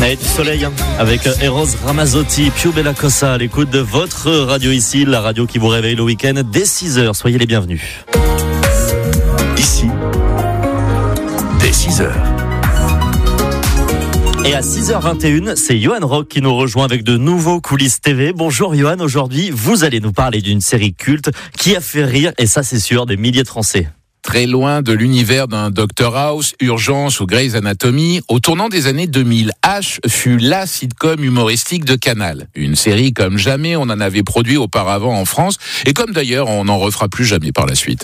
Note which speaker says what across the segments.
Speaker 1: Allez, du soleil avec Eros Ramazzotti, Più Bella Cosa à l'écoute de votre radio ici, la radio qui vous réveille le week-end dès 6h. Soyez les bienvenus.
Speaker 2: Ici, dès 6h.
Speaker 1: Et à 6h21, c'est Johan Rock qui nous rejoint avec de nouveaux coulisses TV. Bonjour Johan, aujourd'hui vous allez nous parler d'une série culte qui a fait rire, et ça c'est sûr, des milliers de Français.
Speaker 3: Très loin de l'univers d'un Dr House, Urgence ou Grey's Anatomy, au tournant des années 2000, H fut la sitcom humoristique de Canal. Une série comme jamais on en avait produit auparavant en France, et comme d'ailleurs on n'en refera plus jamais par la suite.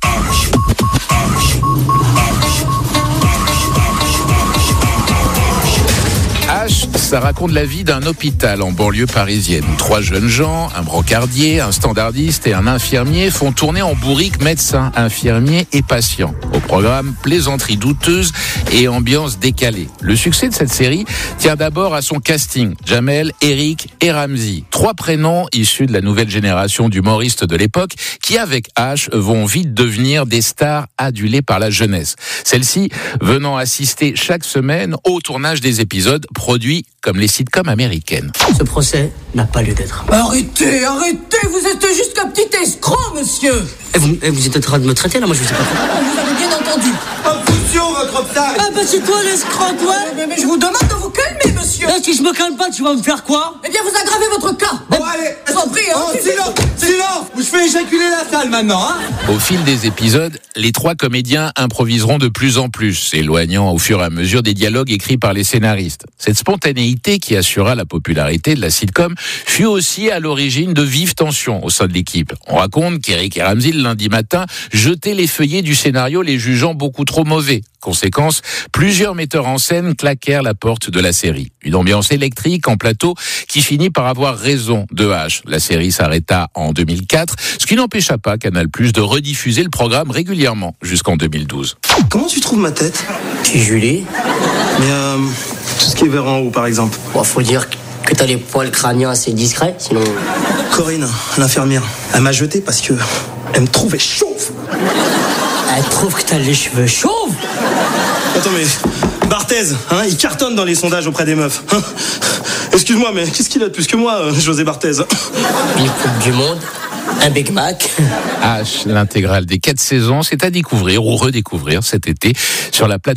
Speaker 3: H, ça raconte la vie d'un hôpital en banlieue parisienne. 3 jeunes gens, un brancardier, un standardiste et un infirmier font tourner en bourrique médecins, infirmiers et patients. Au programme, plaisanteries douteuses et ambiance décalée. Le succès de cette série tient d'abord à son casting. Jamel, Eric et Ramzy. 3 prénoms issus de la nouvelle génération d'humoristes de l'époque qui, avec H, vont vite devenir des stars adulées par la jeunesse. Celle-ci venant assister chaque semaine au tournage des épisodes produits comme les sitcoms américaines.
Speaker 4: Ce procès n'a pas lieu d'être.
Speaker 5: Arrêtez, vous êtes juste un petit escroc, monsieur.
Speaker 4: Et vous êtes en train de me traiter là, moi je vous ai pas compris.
Speaker 5: Vous avez bien entendu.
Speaker 6: Obstruction, votre obstacle.
Speaker 5: Ah bah c'est toi l'escroc, toi. Mais je vous demande de vous calmer, monsieur.
Speaker 4: Et si je me calme pas, tu vas me faire quoi?
Speaker 5: Eh bien, vous aggravez votre cas.
Speaker 6: Bon, allez.
Speaker 5: Je vous en prie,
Speaker 6: Silence. Ou je fais éjaculer la salle maintenant, hein.
Speaker 3: Au fil des épisodes, les 3 comédiens improviseront de plus en plus, s'éloignant au fur et à mesure des dialogues écrits par les scénaristes. Cette spontanéité qui assura la popularité de la sitcom fut aussi à l'origine de vives tensions au sein de l'équipe. On raconte qu'Eric et Ramzy, le lundi matin, jetaient les feuillets du scénario, les jugeant beaucoup trop mauvais. Conséquence, plusieurs metteurs en scène claquèrent la porte de la série. Une ambiance électrique en plateau qui finit par avoir raison de H. La série s'arrêta en 2004, ce qui n'empêcha pas Canal+ de rediffuser le programme régulièrement jusqu'en 2012.
Speaker 6: Comment tu trouves ma tête?
Speaker 4: Tu Julie?
Speaker 6: Mais tout ce qui est vers en haut, par exemple.
Speaker 4: Bon, faut dire que t'as les poils crâniens assez discrets, sinon...
Speaker 6: Corinne, l'infirmière, elle m'a jeté parce que elle me trouvait chauve.
Speaker 4: Elle trouve que t'as les cheveux chauves.
Speaker 6: Attends, mais Barthez, il cartonne dans les sondages auprès des meufs. Excuse-moi, mais qu'est-ce qu'il a de plus que moi, José Barthez?
Speaker 4: Une coupe du monde, un Big Mac.
Speaker 3: H, l'intégrale des 4 saisons, c'est à découvrir ou redécouvrir cet été sur la plateforme